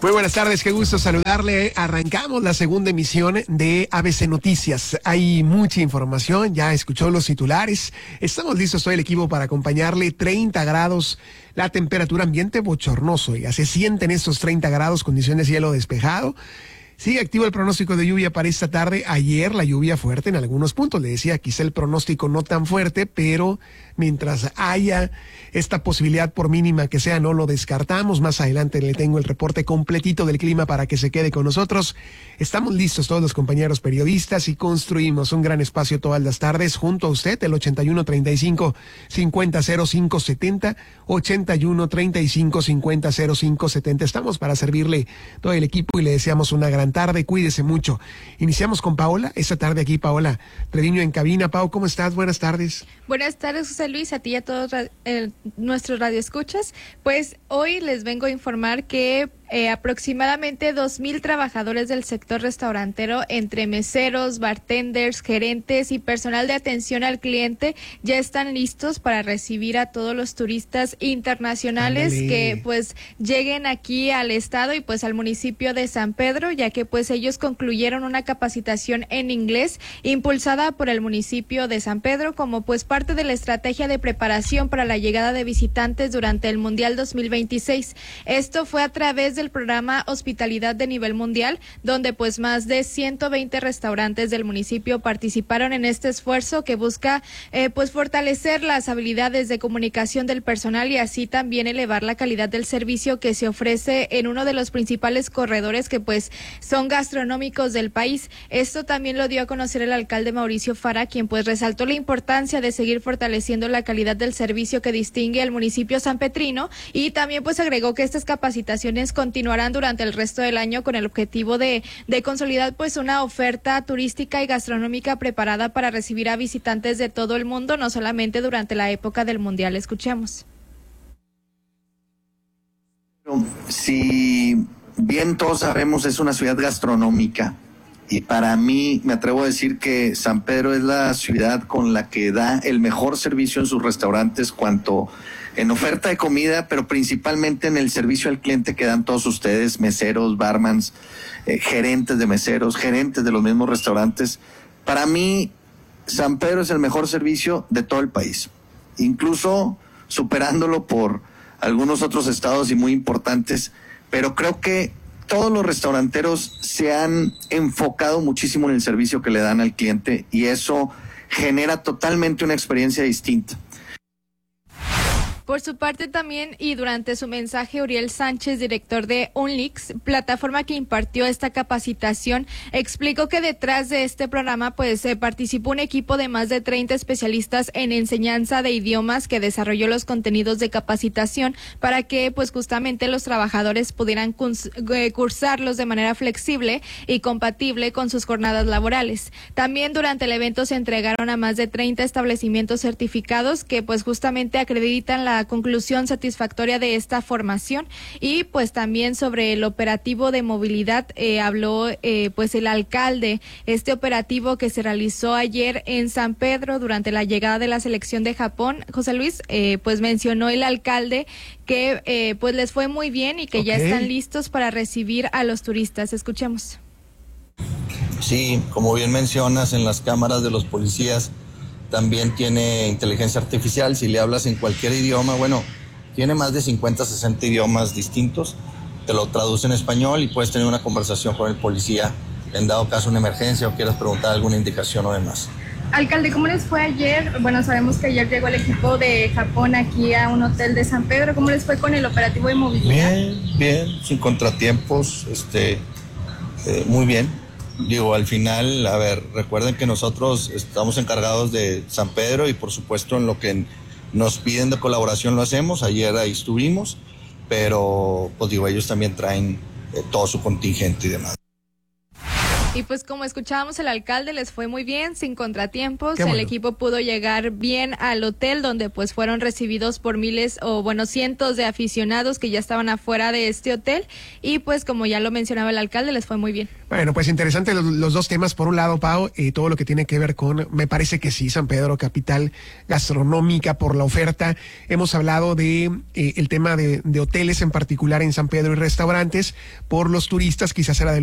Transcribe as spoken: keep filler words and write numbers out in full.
Muy buenas tardes, qué gusto saludarle. Arrancamos la segunda emisión de A B C Noticias. Hay mucha información, ya escuchó los titulares. Estamos listos, todo el equipo, para acompañarle. treinta grados, la temperatura ambiente bochornoso. Ya se sienten estos treinta grados, condiciones de cielo despejado. Sigue activo el pronóstico de lluvia para esta tarde. Ayer la lluvia fuerte en algunos puntos. Le decía, quizá el pronóstico no tan fuerte, pero mientras haya esta posibilidad, por mínima que sea, no lo descartamos. Más adelante le tengo el reporte completito del clima para que se quede con nosotros. Estamos listos todos los compañeros periodistas y construimos un gran espacio todas las tardes junto a usted, el ochenta y uno treinta y cinco cincuenta cero cinco setenta, ochenta y uno treinta y cinco cincuenta cero cinco setenta. Estamos para servirle todo el equipo y le deseamos una gran tarde. Cuídese mucho. Iniciamos con Paola. Esta tarde aquí, Paola Treviño en cabina. Pau, ¿cómo estás? Buenas tardes. Buenas tardes, José Luis, a ti y a todos eh, nuestros radioescuchas. Pues hoy les vengo a informar que Eh, aproximadamente dos mil trabajadores del sector restaurantero, entre meseros, bartenders, gerentes y personal de atención al cliente, ya están listos para recibir a todos los turistas internacionales Andale. que pues lleguen aquí al estado y pues al municipio de San Pedro, ya que pues ellos concluyeron una capacitación en inglés impulsada por el municipio de San Pedro como pues parte de la estrategia de preparación para la llegada de visitantes durante el Mundial dos mil veintiséis. Esto fue a través de el programa Hospitalidad de Nivel Mundial, donde pues más de ciento veinte restaurantes del municipio participaron en este esfuerzo que busca eh, pues fortalecer las habilidades de comunicación del personal y así también elevar la calidad del servicio que se ofrece en uno de los principales corredores que pues son gastronómicos del país. Esto también lo dio a conocer el alcalde Mauricio Fara, quien pues resaltó la importancia de seguir fortaleciendo la calidad del servicio que distingue al municipio sanpetrino y también pues agregó que estas capacitaciones con continuarán durante el resto del año con el objetivo de, de consolidar pues una oferta turística y gastronómica preparada para recibir a visitantes de todo el mundo, no solamente durante la época del Mundial. Escuchemos. Si bien todos sabemos, es una ciudad gastronómica y para mí me atrevo a decir que San Pedro es la ciudad con la que da el mejor servicio en sus restaurantes, cuanto en oferta de comida, pero principalmente en el servicio al cliente que dan todos ustedes, meseros, barmans, eh, gerentes de meseros, gerentes de los mismos restaurantes. Para mí, San Pedro es el mejor servicio de todo el país, incluso superándolo por algunos otros estados y muy importantes, pero creo que todos los restauranteros se han enfocado muchísimo en el servicio que le dan al cliente y eso genera totalmente una experiencia distinta. Por su parte también y durante su mensaje, Uriel Sánchez, director de Unlix, plataforma que impartió esta capacitación, explicó que detrás de este programa pues eh, participó un equipo de más de treinta especialistas en enseñanza de idiomas que desarrolló los contenidos de capacitación para que pues justamente los trabajadores pudieran curs eh, cursarlos de manera flexible y compatible con sus jornadas laborales. También durante el evento se entregaron a más de treinta establecimientos certificados que pues justamente acreditan la La conclusión satisfactoria de esta formación y pues también sobre el operativo de movilidad eh, habló eh, pues el alcalde, este operativo que se realizó ayer en San Pedro durante la llegada de la selección de Japón. José Luis, eh, pues mencionó el alcalde que eh, pues les fue muy bien y que okay. ya están listos para recibir a los turistas. Escuchemos. Sí, como bien mencionas, en las cámaras de los policías también tiene inteligencia artificial. Si le hablas en cualquier idioma, bueno, tiene más de cincuenta, sesenta idiomas distintos, te lo traduce en español y puedes tener una conversación con el policía en dado caso una emergencia o quieras preguntar alguna indicación o demás. Alcalde, ¿cómo les fue ayer? Bueno, sabemos que ayer llegó el equipo de Japón aquí a un hotel de San Pedro. ¿Cómo les fue con el operativo de movilidad? Bien, bien, sin contratiempos, este, eh, muy bien. Digo, al final, a ver, recuerden que nosotros estamos encargados de San Pedro y por supuesto en lo que nos piden de colaboración lo hacemos. Ayer ahí estuvimos, pero pues digo, ellos también traen eh, todo su contingente y demás. Y pues como escuchábamos, el alcalde les fue muy bien, sin contratiempos. Qué bueno. El equipo pudo llegar bien al hotel, donde pues fueron recibidos por miles o bueno, cientos de aficionados que ya estaban afuera de este hotel. Y pues como ya lo mencionaba el alcalde, les fue muy bien. Bueno, pues interesante los, los dos temas. Por un lado, Pau, eh, todo lo que tiene que ver con, me parece que sí, San Pedro, capital gastronómica por la oferta. Hemos hablado de eh, el tema de, de hoteles en particular en San Pedro y restaurantes por los turistas, quizás era de